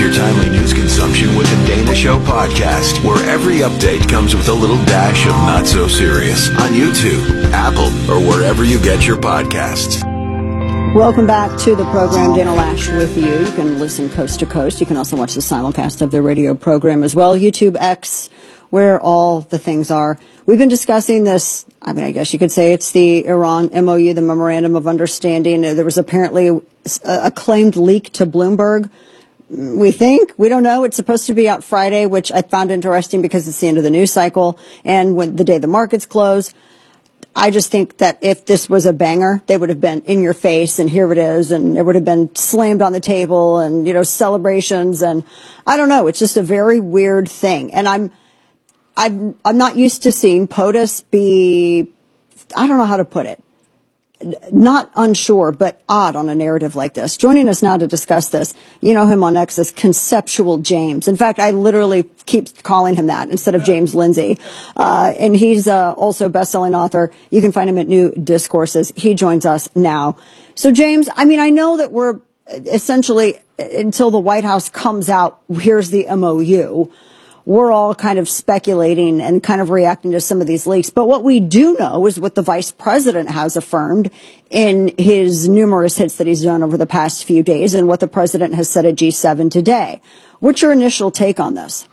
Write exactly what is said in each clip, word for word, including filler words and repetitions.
your timely news consumption with the Dana Show podcast, where every update comes with a little dash of not so serious on YouTube, Apple, or wherever you get your podcasts. Welcome back to the program, Dana Lash with you. You can listen coast to coast. You can also watch the simulcast of the radio program as well. YouTube, X, where all the things are. We've been discussing this, I mean, I guess you could say it's the Iran M O U, the Memorandum of Understanding. There was apparently a, a claimed leak to Bloomberg. We think, we don't know. It's supposed to be out Friday, which I found interesting because it's the end of the news cycle and when the day the markets close. I just think that if this was a banger, they would have been in your face and here it is, and it would have been slammed on the table and, you know, celebrations. And I don't know. It's just a very weird thing. And I'm, I'm, I'm not used to seeing POTUS be, I don't know how to put it, not unsure, but odd on a narrative like this. Joining us now to discuss this, you know him on X as Conceptual James. In fact, I literally keep calling him that instead of James Lindsay. Uh, and he's uh, also a best-selling author. You can find him at New Discourses. He joins us now. So, James, I mean, I know that we're essentially, until the White House comes out, here's the M O U. We're all kind of speculating and kind of reacting to some of these leaks. But what we do know is what the vice president has affirmed in his numerous hits that he's done over the past few days and what the president has said at G seven today. What's your initial take on this?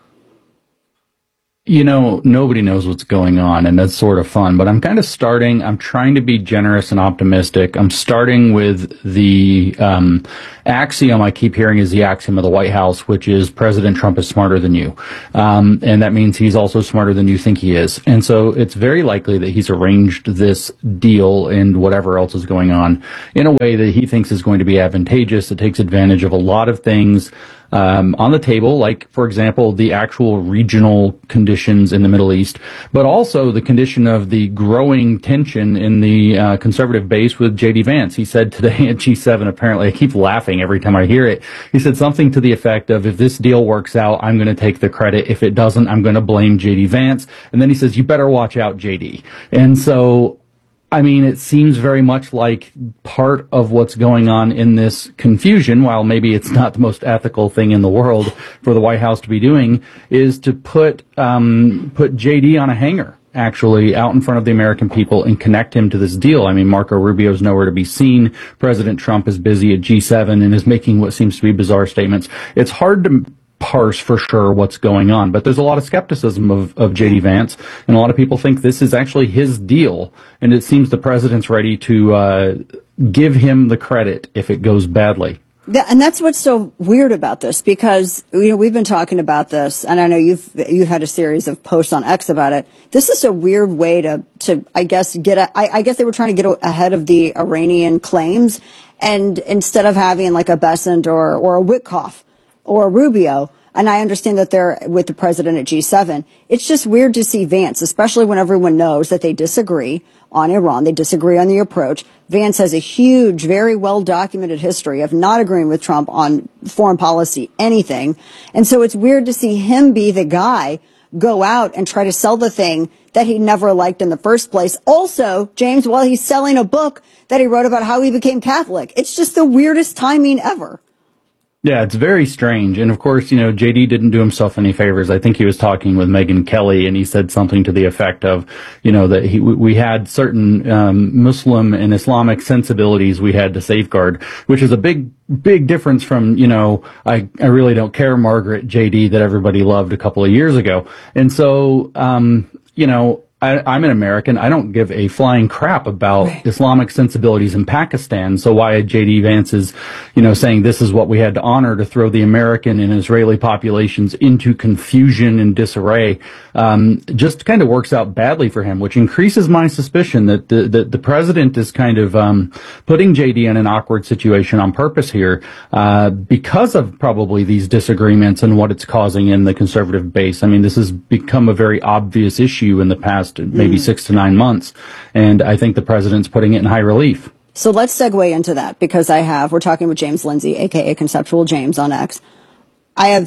You know, nobody knows what's going on, and that's sort of fun. But I'm kind of starting, I'm trying to be generous and optimistic. I'm starting with the um, axiom I keep hearing is the axiom of the White House, which is President Trump is smarter than you. Um, and that means he's also smarter than you think he is. And so it's very likely that he's arranged this deal and whatever else is going on in a way that he thinks is going to be advantageous. It takes advantage of a lot of things Um, on the table, like, for example, the actual regional conditions in the Middle East, but also the condition of the growing tension in the uh, conservative base with J D Vance. He said today at G seven, apparently, I keep laughing every time I hear it, he said something to the effect of, if this deal works out, I'm going to take the credit. If it doesn't, I'm going to blame J D Vance. And then he says, you better watch out, J D. And so, I mean, it seems very much like part of what's going on in this confusion, while maybe it's not the most ethical thing in the world for the White House to be doing, is to put um, put J D on a hanger, actually, out in front of the American people and connect him to this deal. I mean, Marco Rubio's nowhere to be seen. President Trump is busy at G seven and is making what seems to be bizarre statements. It's hard to parse for sure what's going on, but there's a lot of skepticism of, of J D Vance, and a lot of people think this is actually his deal, and it seems the president's ready to uh, give him the credit if it goes badly. Yeah, and that's what's so weird about this, because, you know, we've been talking about this, and I know you've you've had a series of posts on X about it. This is a weird way to, to I guess, get a, I, I guess they were trying to get ahead of the Iranian claims, and instead of having like a Bessent or, or a Witkoff or Rubio, and I understand that they're with the president at G seven, it's just weird to see Vance, especially when everyone knows that they disagree on Iran. They disagree on the approach. Vance has a huge, very well-documented history of not agreeing with Trump on foreign policy, anything. And so it's weird to see him be the guy go out and try to sell the thing that he never liked in the first place. Also, James, while he's selling a book that he wrote about how he became Catholic. It's just the weirdest timing ever. Yeah, it's very strange. And of course, you know, J D didn't do himself any favors. I think he was talking with Megyn Kelly, and he said something to the effect of, you know, that he, we had certain um, Muslim and Islamic sensibilities we had to safeguard, which is a big, big difference from, you know, I, I really don't care, Margaret J D, that everybody loved a couple of years ago. And so, um, you know, I, I'm an American. I don't give a flying crap about right. Islamic sensibilities in Pakistan. So why J D Vance is, you know, saying this is what we had to honor to throw the American and Israeli populations into confusion and disarray, um, just kind of works out badly for him, which increases my suspicion that the, the, the president is kind of um, putting J D in an awkward situation on purpose here uh, because of probably these disagreements and what it's causing in the conservative base. I mean, this has become a very obvious issue in the past maybe mm. six to nine months. And I think the president's putting it in high relief. So let's segue into that, because I have, we're talking with James Lindsay, a k a. Conceptual James on X. I have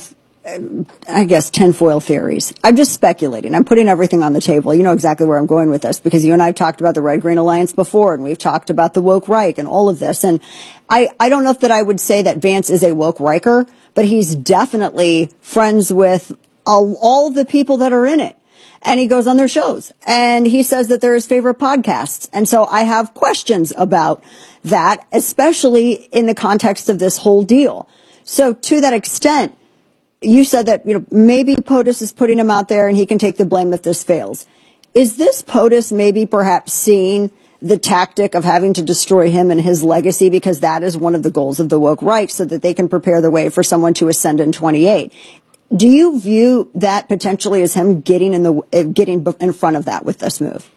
I guess, tinfoil theories. I'm just speculating. I'm putting everything on the table. You know exactly where I'm going with this because you and I have talked about the Red-Green Alliance before, and we've talked about the woke Reich and all of this. And I, I don't know if that I would say that Vance is a woke Riker, but he's definitely friends with all, all the people that are in it. And he goes on their shows and he says that they're his favorite podcasts. And so I have questions about that, especially in the context of this whole deal. So to that extent, you said that, you know, maybe POTUS is putting him out there and he can take the blame if this fails. Is this POTUS maybe perhaps seeing the tactic of having to destroy him and his legacy because that is one of the goals of the woke Reich so that they can prepare the way for someone to ascend in twenty-eight? Do you view that potentially as him getting in the uh, getting in front of that with this move?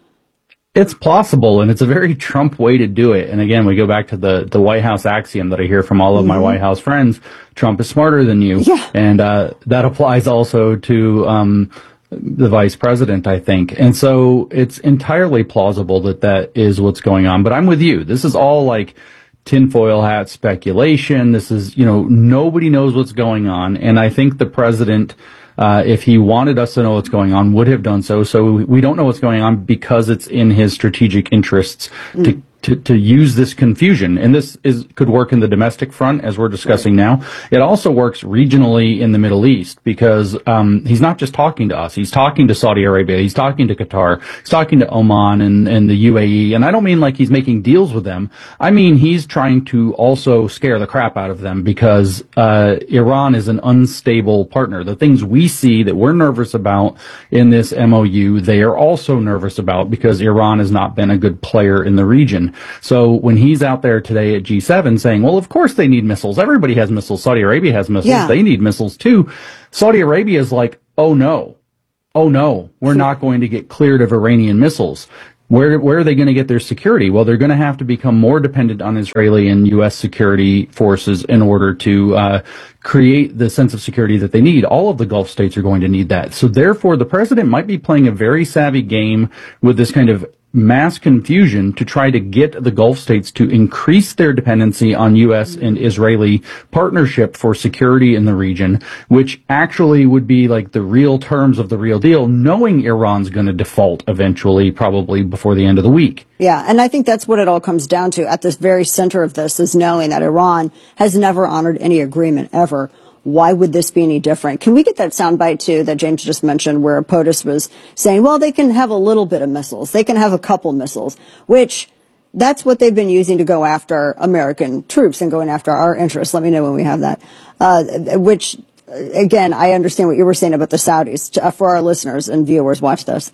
It's possible, and it's a very Trump way to do it. And again, we go back to the, the White House axiom that I hear from all of mm-hmm. my White House friends: Trump is smarter than you. Yeah. And uh, that applies also to um, the vice president, I think. And so it's entirely plausible that that is what's going on. But I'm with you. This is all like tinfoil hat speculation. This is, you know, nobody knows what's going on. And I think the president, uh, if he wanted us to know what's going on, would have done so. So we don't know what's going on because it's in his strategic interests mm. to To, to use this confusion. And this is could work in the domestic front, as we're discussing now. It also works regionally in the Middle East because um, he's not just talking to us. He's talking to Saudi Arabia. He's talking to Qatar. He's talking to Oman and, and the U A E. And I don't mean like he's making deals with them. I mean he's trying to also scare the crap out of them because uh, Iran is an unstable partner. The things we see that we're nervous about in this M O U, they are also nervous about because Iran has not been a good player in the region. So when he's out there today at G seven saying, well, of course they need missiles. Everybody has missiles. Saudi Arabia has missiles. Yeah. They need missiles too. Saudi Arabia is like, oh no, oh no, we're not going to get cleared of Iranian missiles. Where, where are they going to get their security? Well, they're going to have to become more dependent on Israeli and U S security forces in order to uh, create the sense of security that they need. All of the Gulf states are going to need that. So therefore, the president might be playing a very savvy game with this kind of mass confusion to try to get the Gulf states to increase their dependency on U S and Israeli partnership for security in the region, which actually would be like the real terms of the real deal, knowing Iran's going to default eventually, probably before the end of the week. Yeah, and I think that's what it all comes down to at the very center of this is knowing that Iran has never honored any agreement ever. Why would this be any different? Can we get that soundbite, too, that James just mentioned, where POTUS was saying, well, they can have a little bit of missiles. They can have a couple missiles, which that's what they've been using to go after American troops and going after our interests. Let me know when we have that. Uh, which, again, I understand what you were saying about the Saudis. Uh, for our listeners and viewers, watch this.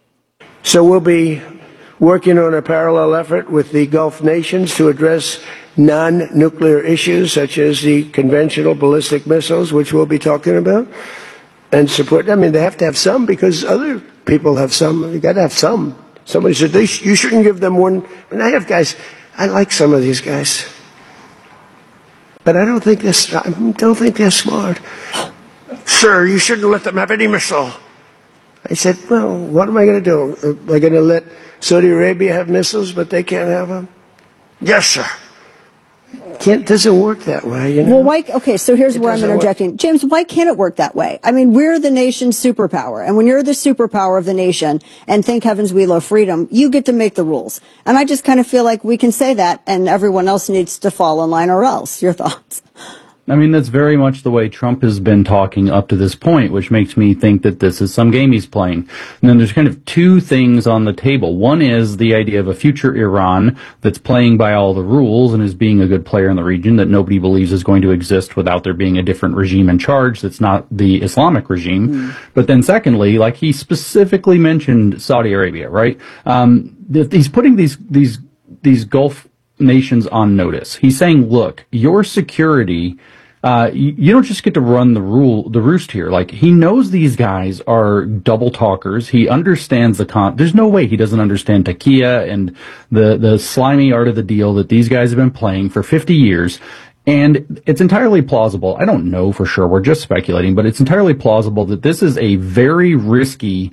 So we'll be working on a parallel effort with the Gulf nations to address non-nuclear issues such as the conventional ballistic missiles, which we'll be talking about, and support. I mean, they have to have some because other people have some. You got to have some. Somebody said they sh- you shouldn't give them one. And I have guys. I like some of these guys, but I don't think this. I don't think they're smart. Sir, you shouldn't let them have any missile. I said, well, what am I going to do? Am I going to let Saudi Arabia have missiles, but they can't have them? Yes, sir. Can't, doesn't work that way, you know? Well, why, okay, so here's It where I'm interjecting. work. James, why can't it work that way? I mean, we're the nation's superpower, and when you're the superpower of the nation, and thank heavens we love freedom, you get to make the rules. And I just kind of feel like we can say that, and everyone else needs to fall in line or else. Your thoughts? I mean, that's very much the way Trump has been talking up to this point, which makes me think that this is some game he's playing. And then there's kind of two things on the table. One is the idea of a future Iran that's playing by all the rules and is being a good player in the region that nobody believes is going to exist without there being a different regime in charge that's not the Islamic regime. Mm. But then secondly, like he specifically mentioned Saudi Arabia, right? Um, he's putting these, these, these Gulf nations on notice. He's saying, look, your security, Uh, you, you don't just get to run the rule, the roost here. Like, he knows these guys are double talkers. He understands the con, there's no way he doesn't understand takia and the, the slimy art of the deal that these guys have been playing for fifty years. And it's entirely plausible. I don't know for sure. We're just speculating, but it's entirely plausible that this is a very risky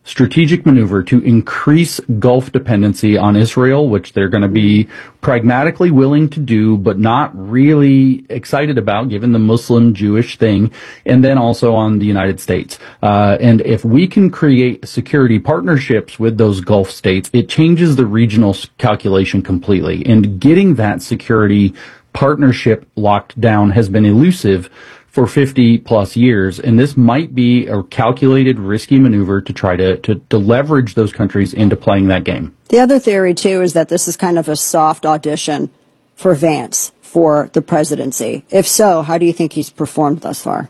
strategic maneuver to increase Gulf dependency on Israel, which they're going to be pragmatically willing to do, but not really excited about given the Muslim Jewish thing, and then also on the United States. Uh, and if we can create security partnerships with those Gulf states, it changes the regional calculation completely. And getting that security partnership locked down has been elusive for fifty plus years, and this might be a calculated, risky maneuver to try to, to, to leverage those countries into playing that game. The other theory, too, is that this is kind of a soft audition for Vance for the presidency. If so, how do you think he's performed thus far?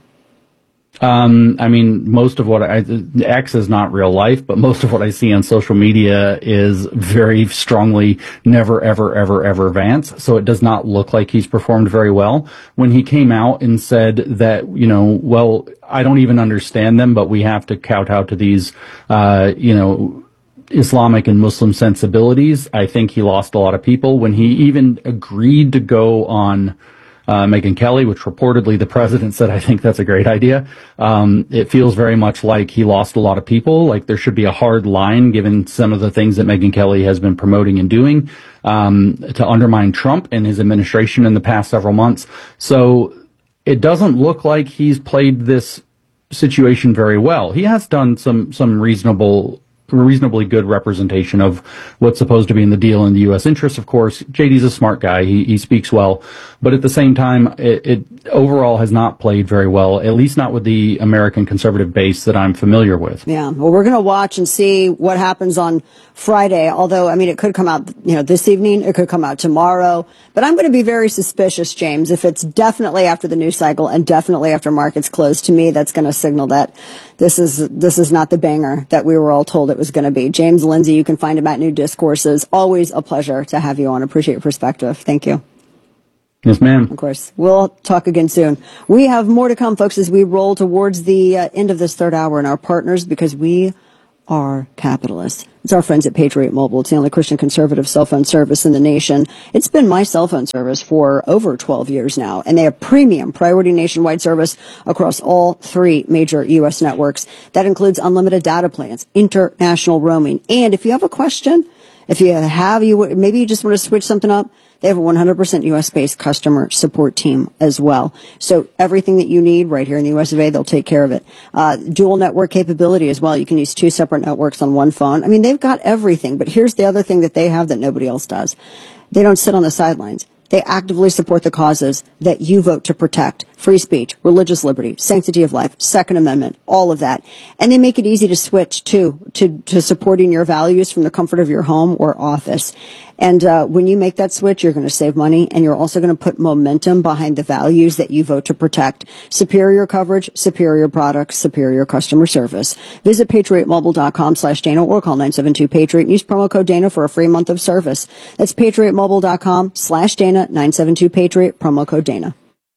Um, I mean, most of what I, X is not real life, but most of what I see on social media is very strongly never, ever, ever, ever Vance. So it does not look like he's performed very well. When he came out and said that, you know, well, I don't even understand them, but we have to kowtow to these, uh, you know, Islamic and Muslim sensibilities, I think he lost a lot of people. When he even agreed to go on Uh, Megyn Kelly, which reportedly the president said, I think that's a great idea. Um, it feels very much like he lost a lot of people. Like there should be a hard line given some of the things that Megyn Kelly has been promoting and doing, um, to undermine Trump and his administration in the past several months. So it doesn't look like he's played this situation very well. He has done some, some reasonable reasonably good representation of what's supposed to be in the deal in the U S interest, of course. J D's a smart guy. He, he speaks well. But at the same time, it, it overall has not played very well, at least not with the American conservative base that I'm familiar with. Yeah. Well, we're going to watch and see what happens on Friday. Although, I mean, it could come out, you know, this evening. It could come out tomorrow. But I'm going to be very suspicious, James, if it's definitely after the news cycle and definitely after markets close. To me, that's going to signal that this is this is not the banger that we were all told it was going to be. James Lindsay, you can find him at New Discourses. Always a pleasure to have you on. Appreciate your perspective. Thank you. Yes, ma'am. Of course. We'll talk again soon. We have more to come, folks, as we roll towards the uh, end of this third hour and our partners, because we are capitalists. It's our friends at Patriot Mobile. It's the only Christian conservative cell phone service in the nation. It's been my cell phone service for over twelve years now, and they have premium priority nationwide service across all three major U S networks. That includes unlimited data plans, international roaming, and if you have a question, if you have, you maybe you just want to switch something up, they have a one hundred percent U S-based customer support team as well. So everything that you need right here in the U S of A, they'll take care of it. Uh, dual network capability as well. You can use two separate networks on one phone. I mean, they've got everything. But here's the other thing that they have that nobody else does. They don't sit on the sidelines. They actively support the causes that you vote to protect. Free speech, religious liberty, sanctity of life, Second Amendment, all of that. And they make it easy to switch, too, to, to supporting your values from the comfort of your home or office. And uh, when you make that switch, you're going to save money, and you're also going to put momentum behind the values that you vote to protect. Superior coverage, superior products, superior customer service. Visit patriotmobile.com slash Dana or call nine seven two Patriot and use promo code Dana for a free month of service. That's patriotmobile.com slash Dana, nine seven two Patriot, promo code Dana.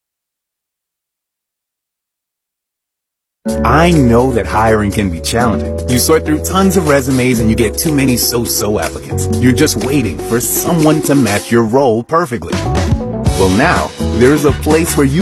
I know that hiring can be challenging. You sort through tons of resumes and you get too many so-so applicants. You're just waiting for someone to match your role perfectly. Well, now, there's a place where you